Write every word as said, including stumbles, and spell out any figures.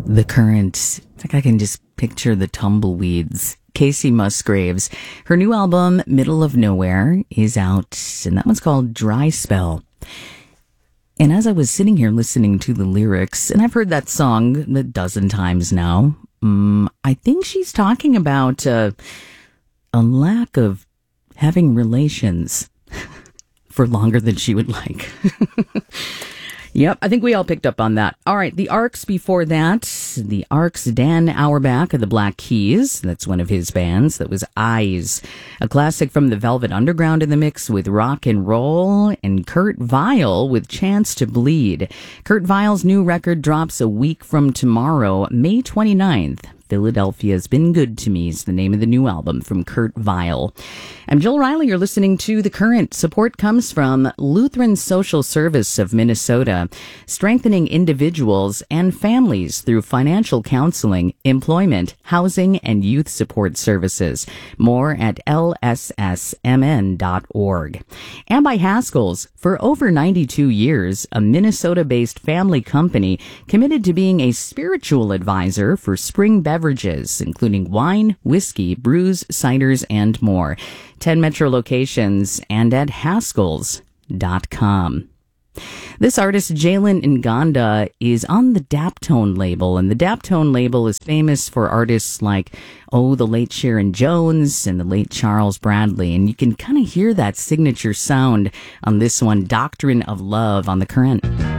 The Current. It's like I can just picture the tumbleweeds. Casey Musgraves. Her new album, Middle of Nowhere, is out, and that one's called Dry Spell. And as I was sitting here listening to the lyrics, and I've heard that song a dozen times now, um, I think she's talking about uh, a lack of having relations for longer than she would like. Yep, I think we all picked up on that. All right, the Arcs before that. The Arcs, Dan Auerbach of the Black Keys. That's one of his bands. That was Eyes. A classic from the Velvet Underground in the mix with rock and roll. And Kurt Vile with Chance to Bleed. Kurt Vile's new record drops a week from tomorrow, May twenty-ninth. Philadelphia's Been Good to Me is the name of the new album from Kurt Vile. I'm Jill Riley. You're listening to The Current. Support comes from Lutheran Social Service of Minnesota, strengthening individuals and families through financial counseling, employment, housing, and youth support services. More at L S S M N dot org. And by Haskell's, for over ninety-two years, a Minnesota-based family company committed to being a spiritual advisor for spring beverages, including wine, whiskey, brews, ciders, and more. ten Metro locations and at Haskells dot com. This artist, Jalen Nganda, is on the Daptone label, and the Daptone label is famous for artists like, oh, the late Sharon Jones and the late Charles Bradley, and you can kind of hear that signature sound on this one, Doctrine of Love, on The Current.